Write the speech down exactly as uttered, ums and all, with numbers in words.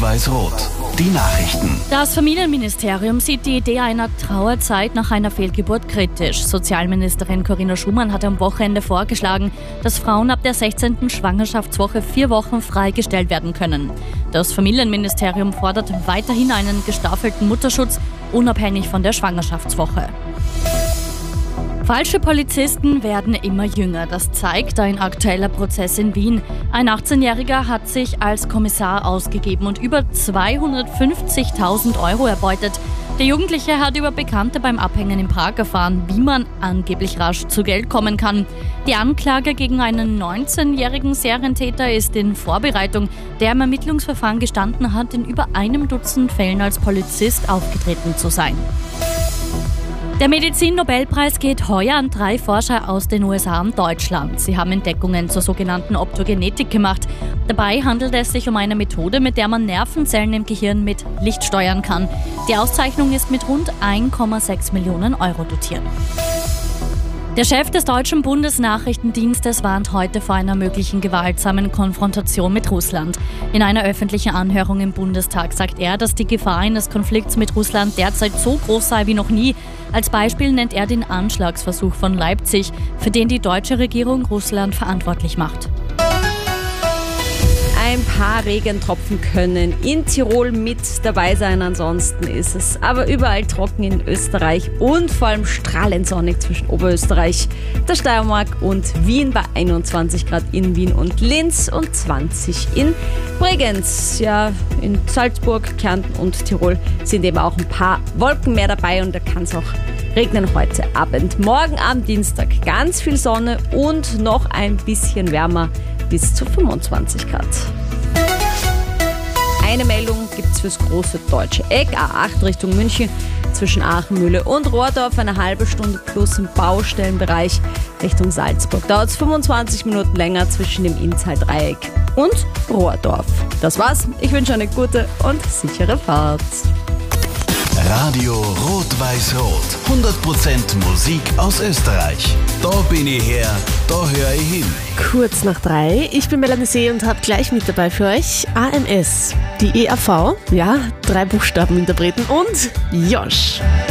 Rot-Weiß-Rot. Die Nachrichten. Das Familienministerium sieht die Idee einer Trauerzeit nach einer Fehlgeburt kritisch. Sozialministerin Corinna Schumann hat am Wochenende vorgeschlagen, dass Frauen ab der sechzehnten Schwangerschaftswoche vier Wochen freigestellt werden können. Das Familienministerium fordert weiterhin einen gestaffelten Mutterschutz, unabhängig von der Schwangerschaftswoche. Falsche Polizisten werden immer jünger. Das zeigt ein aktueller Prozess in Wien. Ein achtzehnjähriger hat sich als Kommissar ausgegeben und über zweihundertfünfzigtausend Euro erbeutet. Der Jugendliche hat über Bekannte beim Abhängen in Prag erfahren, wie man angeblich rasch zu Geld kommen kann. Die Anklage gegen einen neunzehnjährigen Serientäter ist in Vorbereitung, der im Ermittlungsverfahren gestanden hat, in über einem Dutzend Fällen als Polizist aufgetreten zu sein. Der Medizin-Nobelpreis geht heuer an drei Forscher aus den U S A und Deutschland. Sie haben Entdeckungen zur sogenannten Optogenetik gemacht. Dabei handelt es sich um eine Methode, mit der man Nervenzellen im Gehirn mit Licht steuern kann. Die Auszeichnung ist mit rund eins Komma sechs Millionen Euro dotiert. Der Chef des deutschen Bundesnachrichtendienstes warnt heute vor einer möglichen gewaltsamen Konfrontation mit Russland. In einer öffentlichen Anhörung im Bundestag sagt er, dass die Gefahr eines Konflikts mit Russland derzeit so groß sei wie noch nie. Als Beispiel nennt er den Anschlagsversuch von Leipzig, für den die deutsche Regierung Russland verantwortlich macht. Ein paar Regentropfen können in Tirol mit dabei sein, ansonsten ist es aber überall trocken in Österreich und vor allem strahlend sonnig zwischen Oberösterreich, der Steiermark und Wien bei einundzwanzig Grad in Wien und Linz und zwanzig in Bregenz. Ja, in Salzburg, Kärnten und Tirol sind eben auch ein paar Wolken mehr dabei und da kann es auch regnen heute Abend. Morgen am Dienstag ganz viel Sonne und noch ein bisschen wärmer bis zu fünfundzwanzig Grad. Eine Meldung gibt es fürs große deutsche Eck, A acht Richtung München, zwischen Aachenmühle und Rohrdorf, eine halbe Stunde plus im Baustellenbereich Richtung Salzburg. Dauert es fünfundzwanzig Minuten länger zwischen dem Inntal-Dreieck und Rohrdorf. Das war's, ich wünsche eine gute und sichere Fahrt. Radio Rot-Weiß-Rot. hundert Prozent Musik aus Österreich. Da bin ich her, da höre ich hin. Kurz nach drei. Ich bin Melanie See und habe gleich mit dabei für euch A M S, die E R V, ja, drei Buchstaben Interpreten und Josh.